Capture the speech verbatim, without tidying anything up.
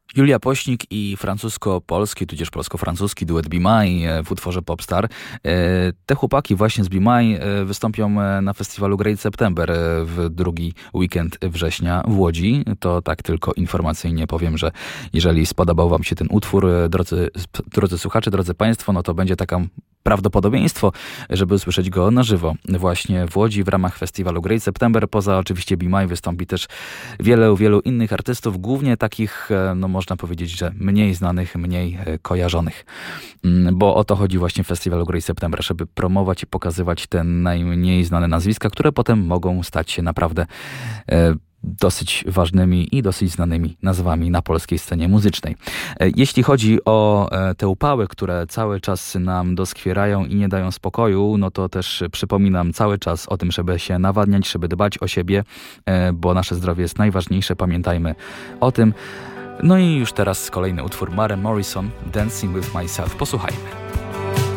Julia Pośnik i francusko-polski, tudzież polsko-francuski duet Be My w utworze Popstar. Te chłopaki właśnie z Be My wystąpią na festiwalu Great September w drugi weekend września w Łodzi. To tak tylko informacyjnie powiem, że jeżeli spodobał wam się ten utwór, drodzy, drodzy słuchacze, drodzy państwo, no to będzie taka prawdopodobieństwo, żeby usłyszeć go na żywo właśnie w Łodzi w ramach festiwalu Great September. Poza oczywiście Be My wystąpi też wielu, wielu innych artystów, głównie takich, no można powiedzieć, że mniej znanych, mniej kojarzonych. Bo o to chodzi właśnie w festiwalu Great September, żeby promować i pokazywać te najmniej znane nazwiska, które potem mogą stać się naprawdę e, dosyć ważnymi i dosyć znanymi nazwami na polskiej scenie muzycznej. Jeśli chodzi o te upały, które cały czas nam doskwierają i nie dają spokoju, no to też przypominam cały czas o tym, żeby się nawadniać, żeby dbać o siebie, bo nasze zdrowie jest najważniejsze, pamiętajmy o tym. No i już teraz kolejny utwór Maren Morrison, Dancing with Myself. Posłuchajmy.